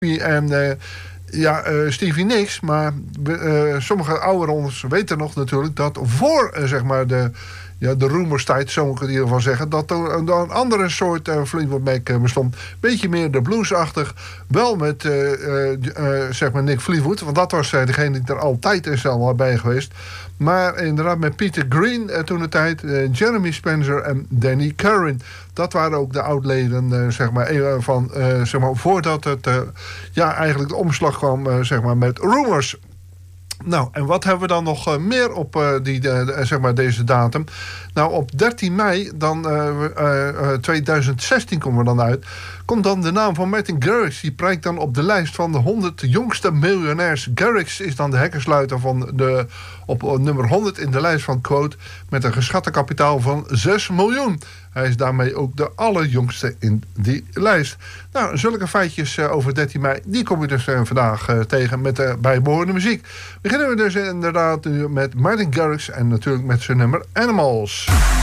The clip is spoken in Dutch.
en Stevie Nicks. Maar sommige ouderen ons weten nog natuurlijk dat voor zeg maar de Rumors-tijd, zo moet ik het in ieder geval zeggen, dat er een andere soort Fleetwood Mac bestond. Beetje meer de bluesachtig. Wel met zeg maar Nick Fleetwood, want dat was degene die er altijd en snel bij geweest. Maar inderdaad met Peter Green toen de tijd, Jeremy Spencer en Danny Curran. Dat waren ook de oudleden, zeg maar, zeg maar, voordat het eigenlijk de omslag kwam, zeg maar, met Rumors. Nou, en wat hebben we dan nog meer op zeg maar deze datum? Nou, op 13 mei, dan 2016 komen we dan uit, komt dan de naam van Martin Garrix. Die prijkt dan op de lijst van de 100 jongste miljonairs. Garrix is dan de hekkensluiter op nummer 100 in de lijst van Quote, met een geschatte kapitaal van 6 miljoen. Hij is daarmee ook de allerjongste in die lijst. Nou, zulke feitjes over 13 mei, die kom je dus vandaag tegen met de bijbehorende muziek. Beginnen we dus inderdaad nu met Martin Garrix en natuurlijk met zijn nummer Animals.